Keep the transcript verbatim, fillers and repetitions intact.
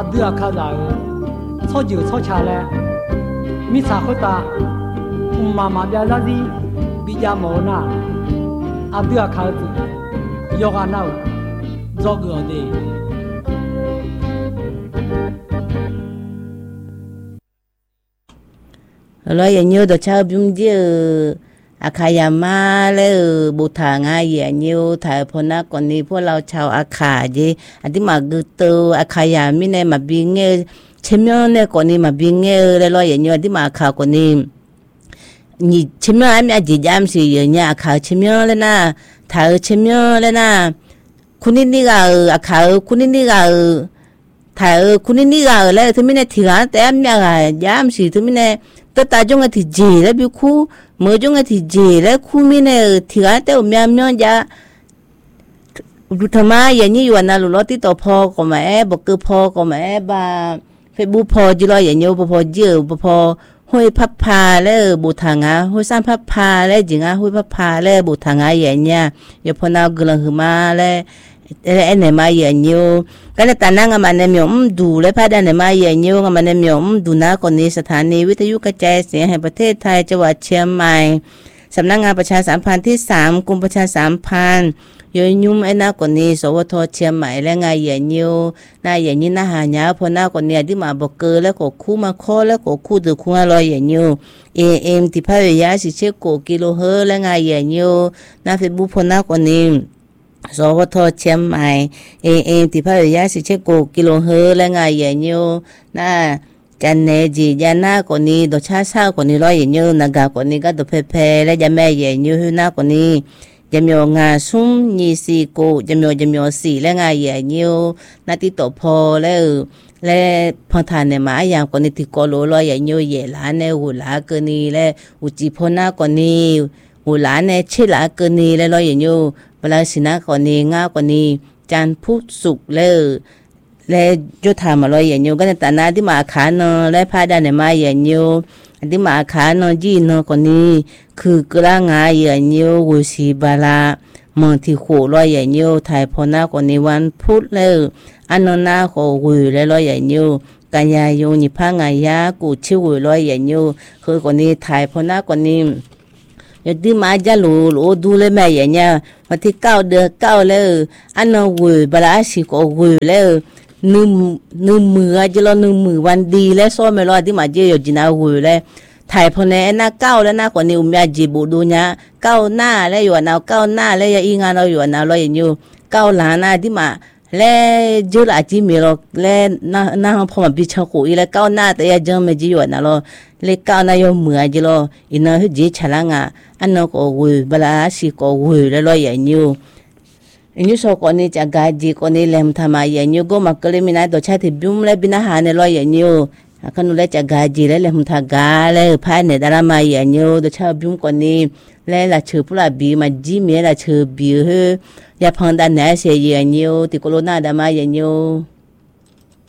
เดือข้าได้ชอบอยู่ชอบชาแลมิสาโคตาอุมามาเบียลาดีบิจามอนาอาเดือข้าดียกานาวจอกอดีแล้วอย่างนี้ตัวชาวบิมเจออาคายามาแล้วบุตรงาอย่างนี้ถ่ายพนักคนนี้พวกเราชาวอาคาเจอันที่มากุตอาคายามิเนมาบิงเงเชมยอนเนี่ยคนนี้มาบิงเงแล้วอย่างนี้ที่มาอาคาคนนี้นี่เชมยอนไม่อาจจะจำสิอย่างนี้อาคาเชมยอนเลยนะถ่ายเชมยอนเลยนะคุณนี่ก็อาคาคุณนี่ก็ถ่ายคุณนี่ก็แล้วที่มิเนที่ร้านแต่ไม่อาจจำสิที่มิเนแต่ตาจงที่เจแล้วบิคูเมื่อจงที่เจแล้วคูมิเนที่ร้านแต่ไม่ไม่ยอมดูทำไมอย่างนี้อยู่นะลูกที่ต่อพอก็ไม่บอกคือพอก็ไม่บ้าเฟซบุ๊กพอจีรออย่างนี้พอเจอพอห้อยพับพาแล้วบุทางาห้อยสร้างพับพาแล้วจริงอ่ะห้อยพับพาแล้วบุทางาอย่างเนี้ยอย่าพอนากุลังหือมาแล้วเออเนี่ยมาอย่างนี้ก็เลยตอนนั้นก็มันเนี่ยมีอืมดูเลยพาดันเนี่ยมาอย่างนี้ก็มันเนี่ยมีอืมดูนะคนนี้สถานีวิทยุกระจายเสียงแห่งประเทศไทยจังหวัดเชียงใหม่สำนักงานประชาสัมพันธ์ที่สามกรมประชาสัมพันธ์ยยุ่มไอ้หน้าคนนี้สวทเชียงใหม่และไงอย่างนี้นายอย่างนี้น่าหายาพอหน้าคนนี้ที่มาบอกเกอแล้วก็คู่มาข้อแล้วก็คู่ตัวคู่อร่อยอย่างนี้เอเอ็มที่พายาสิเชโกกิโลเฮและไงอย่างนี้น่าเฟซบุ๊กพอหน้าคนนี้สวทเชียงใหม่เอเอ็มที่พายาสิเชโกกิโลเฮและไงอย่างนี้น่าจันเนจียานาคนนี้ดชาชาคนนี้ร้อยอย่างนี้นากาคนนี้ก็ตัวเพเพและจะแม่อย่างนี้หน้าคนนี้จะมีงาซุ้มยี่สิบกูจะมีจะมีสี่และงาใหญ่เนียวนาติโตพอแล้วและพอทานเนี่ยมาอย่างคนนี้ที่กอโลลอยใหญ่เนียวใหญ่หลานเนี่ยหูหลาเกินนี้และอุจิพนาคนนี้หูหลานเนี่ยเชื่อหลาเกินนี้และลอยใหญ่เนียวเวลาสินะคนนี้ง่าคนนี้จันพุทสุกแล้วและยุทธามาลอยใหญ่เนียวก็ในตาหน้าที่มาขาเนาะและพาดานเนี่ยมาใหญ่เนียวอันที่มาขาเนาะจีเนาะคนนี้คือกระงายใหญ่เนียวกุศิบาลาเมืองที่โขลอยใหญ่เนียวไทยพอหน้าคนนี้วันพุธแล้วอันนนาโขกุยและลอยใหญ่เนียวกันยายนิพังายากูชิวลอยใหญ่เนียวคือคนนี้ไทยพอหน้าคนนี้ยอดที่มาจะหลูหลูดูเลยแม่ใหญ่เนี่ยวันที่เก้าเดือนเก้าแล้วอันนกุยบาลาสิโขกุยแล้วนึ่งนึ่งมือจะรอนึ่งมือวันดีและซ้อมไม่รอที่มาเจออยู่จีน่าหุยและถ่ายพอเนี่ยหน้าเก้าแล้วหน้าคนนี้อุ้มยาจีบูดูเนี่ยเก้าหน้าแล้วอยู่น่าเก้าหน้าแล้วยังอีงานเราอยู่น่าเราอย่างอยู่เก้าหลานหน้าที่มาและเจอละจีมีเราและหน้าหน้าพอมาบิชาคุยแล้วเก้าหน้าแต่ยังไม่จีอยู่น่าเราเลยเก้าหน้าอยู่มือจีเราอินน่าคือจีฉลางอ่ะอันนั้นก็หุยบลาสิก็หุยแล้วเราอย่างอยู่อันนี้สองคนนี้จะกาจีคนนี้เล่มทำมาอย่างนี้ก็มาเกลือมีน่าตัวชาติบิมเลยบินาหาเนี่ยลอยอย่างนี้คันนู้นเลยจะกาจีเลยเล่มทากาเลยพายเนี่ยดารามาอย่างนี้ตัวชาติบิมคนนี้เลยละเชื่อผู้ละบีมาจีเมียละเชื่อบีเฮยาพังด้านไหนเสียอย่างนี้ติโคโรนาดามาอย่างนี้